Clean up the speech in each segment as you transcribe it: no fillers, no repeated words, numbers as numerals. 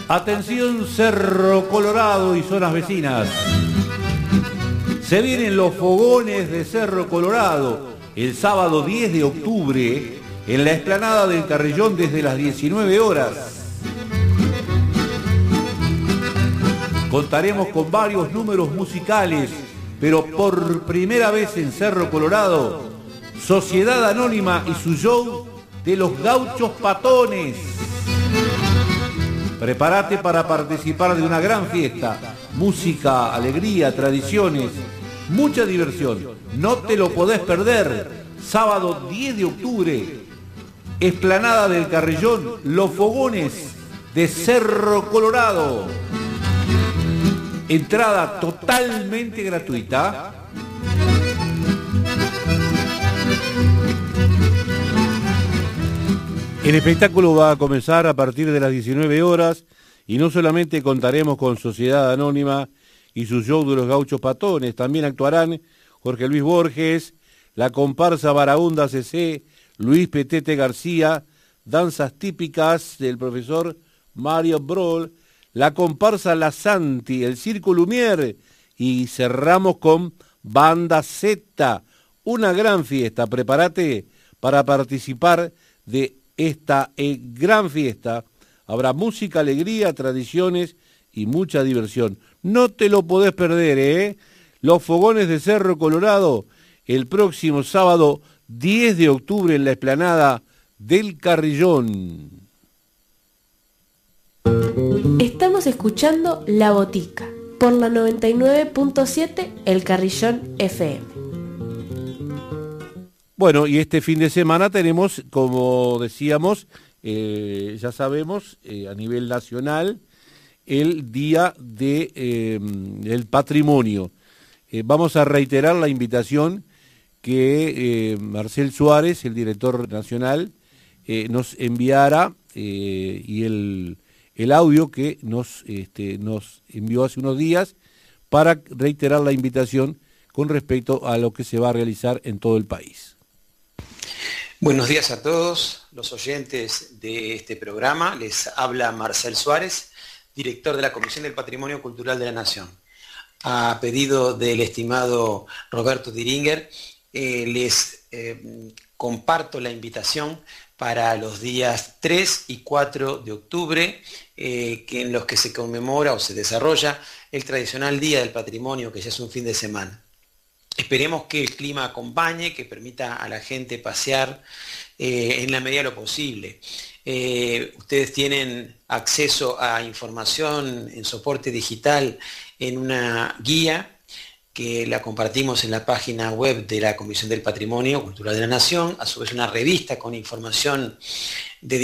Atención Cerro Colorado y zonas vecinas. Se vienen los fogones de Cerro Colorado el sábado 10 de octubre en la explanada del Carrillón desde las 19 horas. Contaremos con varios números musicales, pero por primera vez en Cerro Colorado, Sociedad Anónima y su show de los Gauchos Patones. Prepárate para participar de una gran fiesta, música, alegría, tradiciones, mucha diversión. No te lo podés perder. Sábado 10 de octubre, explanada del Carrillón, los fogones de Cerro Colorado. Entrada totalmente gratuita. El espectáculo va a comenzar a partir de las 19 horas y no solamente contaremos con Sociedad Anónima y su show de los Gauchos Patones, también actuarán Jorge Luis Borges, la comparsa Barahunda CC, Luis Petete García, danzas típicas del profesor Mario Brol, la comparsa La Santi, el Circo Lumière y cerramos con Banda Z, una gran fiesta. Prepárate para participar de esta gran fiesta. Habrá música, alegría, tradiciones y mucha diversión. No te lo podés perder, ¿eh? Los fogones de Cerro Colorado el próximo sábado 10 de octubre en la explanada del Carrillón. Estamos escuchando La Botica por la 99.7 El Carrillón FM. Bueno, y este fin de semana tenemos, como decíamos, ya sabemos, a nivel nacional, el Día del Patrimonio. Vamos a reiterar la invitación que Marcel Suárez, el director nacional, nos enviara y el audio que nos envió hace unos días para reiterar la invitación con respecto a lo que se va a realizar en todo el país. Buenos días a todos los oyentes de este programa. Les habla Marcel Suárez, director de la Comisión del Patrimonio Cultural de la Nación. A pedido del estimado Roberto Diringer, les comparto la invitación para los días 3 y 4 de octubre, en los que se conmemora o se desarrolla el tradicional Día del Patrimonio, que ya es un fin de semana. Esperemos que el clima acompañe, que permita a la gente pasear en la medida de lo posible. Ustedes tienen acceso a información en soporte digital en una guía que la compartimos en la página web de la Comisión del Patrimonio Cultural de la Nación, a su vez una revista con información de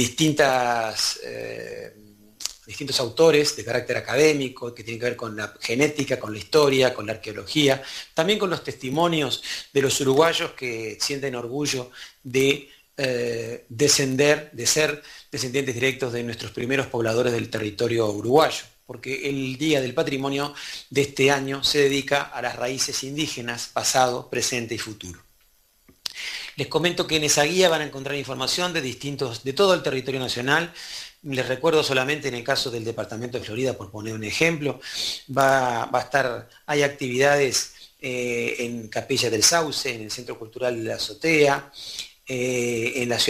distintos autores de carácter académico, que tienen que ver con la genética, con la historia, con la arqueología, también con los testimonios de los uruguayos que sienten orgullo de ser descendientes directos de nuestros primeros pobladores del territorio uruguayo, porque el Día del Patrimonio de este año se dedica a las raíces indígenas, pasado, presente y futuro. Les comento que en esa guía van a encontrar información de todo el territorio nacional. Les recuerdo solamente en el caso del departamento de Florida, por poner un ejemplo, hay actividades en Capilla del Sauce, en el Centro Cultural de la Azotea, en la ciudad